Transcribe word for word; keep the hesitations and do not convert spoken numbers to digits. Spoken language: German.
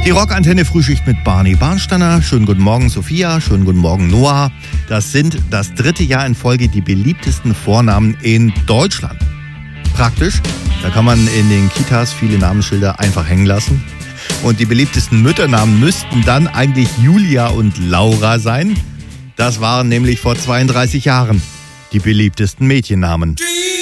Die Rockantenne Frühschicht mit Barney Barnsteiner. Schönen guten Morgen Sophia, schönen guten Morgen Noah. Das sind das dritte Jahr in Folge die beliebtesten Vornamen in Deutschland. Praktisch, da kann man in den Kitas viele Namensschilder einfach hängen lassen. Und die beliebtesten Mütternamen müssten dann eigentlich Julia und Laura sein. Das waren nämlich vor zweiunddreißig Jahren die beliebtesten Mädchennamen.